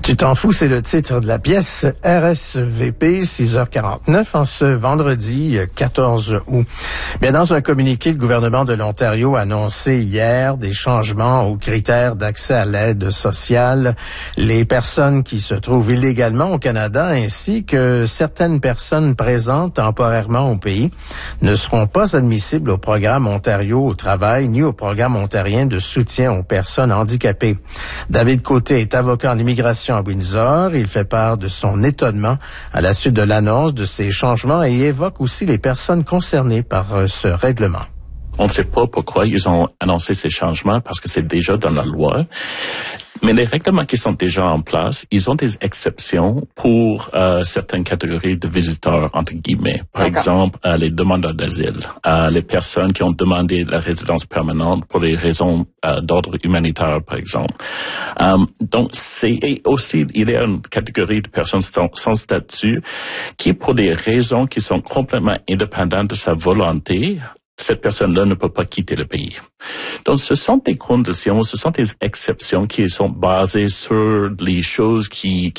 Tu t'en fous, c'est le titre de la pièce RSVP 6h49 en ce vendredi 14 août. Bien, dans un communiqué, le gouvernement de l'Ontario a annoncé hier des changements aux critères d'accès à l'aide sociale. Les personnes qui se trouvent illégalement au Canada ainsi que certaines personnes présentes temporairement au pays ne seront pas admissibles au programme Ontario au travail ni au programme ontarien de soutien aux personnes handicapées. David Côté est avocat en immigration à Windsor. Il fait part de son étonnement à la suite de l'annonce de ces changements et évoque aussi les personnes concernées par ce règlement. On ne sait pas pourquoi ils ont annoncé ces changements parce que c'est déjà dans la loi. Mais les règlements qui sont déjà en place, ils ont des exceptions pour certaines catégories de visiteurs, entre guillemets. Par exemple, les demandeurs d'asile, les personnes qui ont demandé la résidence permanente pour des raisons d'ordre humanitaire, par exemple. Donc, et aussi, il y a une catégorie de personnes sans statut qui, pour des raisons qui sont complètement indépendantes de sa volonté, cette personne-là ne peut pas quitter le pays. Donc, ce sont des conditions, ce sont des exceptions qui sont basées sur les choses qui